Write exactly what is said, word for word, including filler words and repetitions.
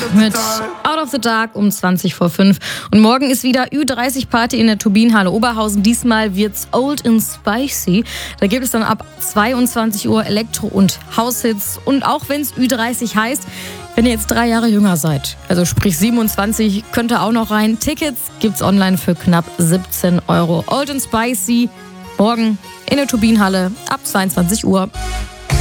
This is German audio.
mit Out of the Dark um zwanzig vor fünf. Und morgen ist wieder Ü dreißig Party in der Turbinenhalle Oberhausen. Diesmal wird's Old and Spicy. Da gibt es dann ab zweiundzwanzig Uhr Elektro- und Haushits. Und auch wenn es Ü dreißig heißt, wenn ihr jetzt drei Jahre jünger seid, also sprich siebenundzwanzig, könnt ihr auch noch rein. Tickets gibt's online für knapp siebzehn Euro. Old and Spicy morgen in der Turbinenhalle ab zweiundzwanzig Uhr.